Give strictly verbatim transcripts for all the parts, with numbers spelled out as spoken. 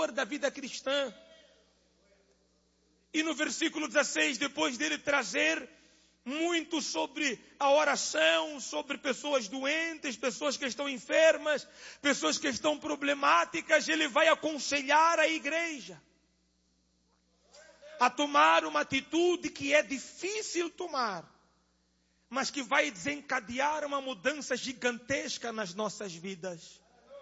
valor da vida cristã. E no versículo dezesseis, depois dele trazer muito sobre a oração, sobre pessoas doentes, pessoas que estão enfermas, pessoas que estão problemáticas, ele vai aconselhar a igreja a tomar uma atitude que é difícil tomar, mas que vai desencadear uma mudança gigantesca nas nossas vidas.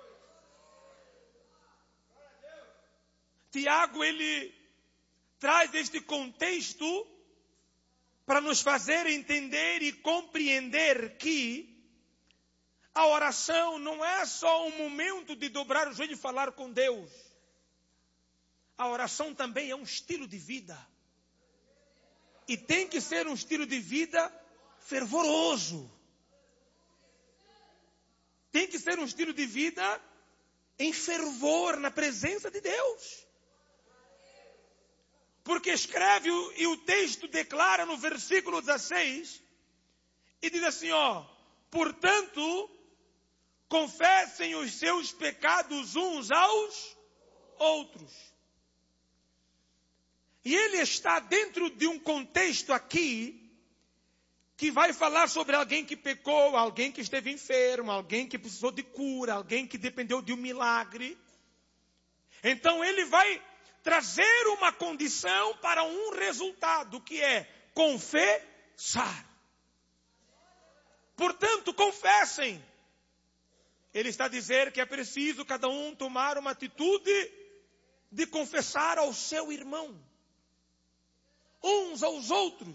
Tiago, ele traz este contexto para nos fazer entender e compreender que a oração não é só um momento de dobrar o joelho e falar com Deus. A oração também é um estilo de vida. E tem que ser um estilo de vida fervoroso. Tem que ser um estilo de vida em fervor, na presença de Deus. Porque escreve e o texto declara no versículo dezesseis, e diz assim, ó, portanto, confessem os seus pecados uns aos outros. E ele está dentro de um contexto aqui, que vai falar sobre alguém que pecou, alguém que esteve enfermo, alguém que precisou de cura, alguém que dependeu de um milagre. Então ele vai trazer uma condição para um resultado, que é confessar. Portanto, confessem. Ele está a dizer que é preciso cada um tomar uma atitude de confessar ao seu irmão, uns aos outros.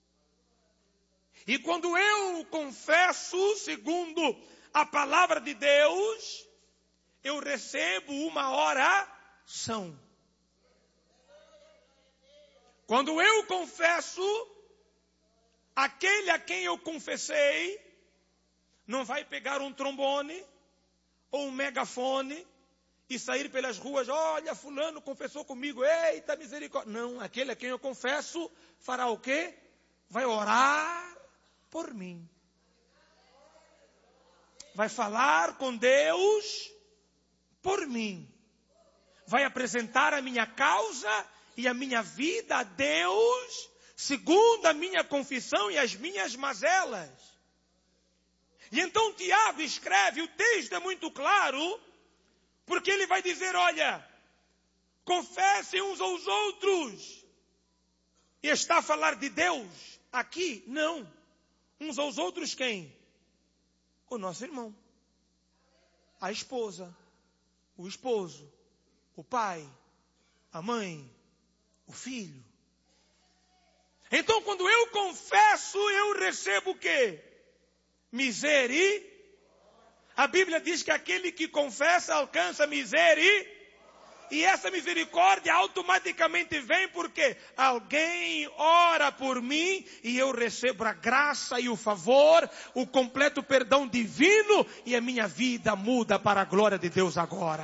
E quando eu confesso, segundo a palavra de Deus, eu recebo uma oração. Quando eu confesso, aquele a quem eu confessei não vai pegar um trombone ou um megafone e sair pelas ruas, olha, fulano confessou comigo, eita misericórdia. Não, aquele a quem eu confesso fará o quê? Vai orar por mim. Vai falar com Deus por mim. Vai apresentar a minha causa e a minha vida a Deus, segundo a minha confissão e as minhas mazelas. E então Tiago escreve, o texto é muito claro, porque ele vai dizer, olha, confessem uns aos outros. E está a falar de Deus aqui? Não. Uns aos outros quem? O nosso irmão, a esposa, o esposo, o pai, a mãe, o filho. Então, quando eu confesso, eu recebo o quê? Misericórdia. A Bíblia diz que aquele que confessa alcança misericórdia. E essa misericórdia automaticamente vem porque alguém ora por mim e eu recebo a graça e o favor, o completo perdão divino e a minha vida muda para a glória de Deus agora.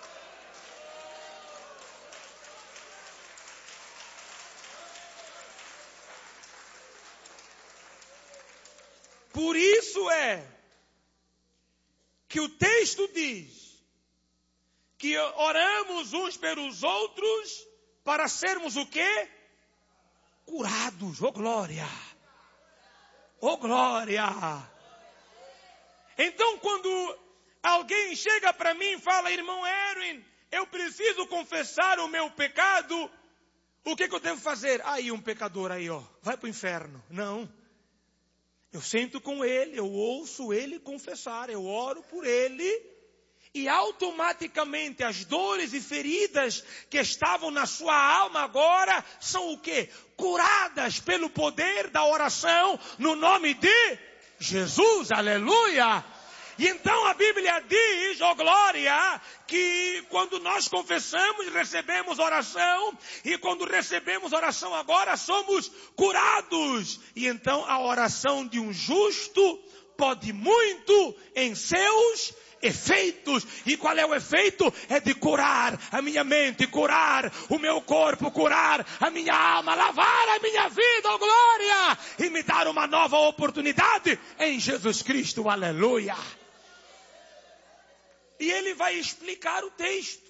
Por isso é que o texto diz que oramos uns pelos outros para sermos o quê? Curados. Oh glória! Oh glória! Então quando alguém chega para mim e fala, irmão Erwin, eu preciso confessar o meu pecado, o que, que eu devo fazer? Aí um pecador aí, ó, vai para o inferno. Não. Eu sento com ele, eu ouço ele confessar, eu oro por ele. E automaticamente as dores e feridas que estavam na sua alma agora são o quê? Curadas pelo poder da oração no nome de Jesus, aleluia! E então a Bíblia diz, ó glória, que quando nós confessamos, recebemos oração, e quando recebemos oração agora, somos curados. E então a oração de um justo pode muito em seus efeitos. E qual é o efeito? É de curar a minha mente, curar o meu corpo, curar a minha alma, lavar a minha vida, oh glória, e me dar uma nova oportunidade em Jesus Cristo, aleluia. E ele vai explicar o texto.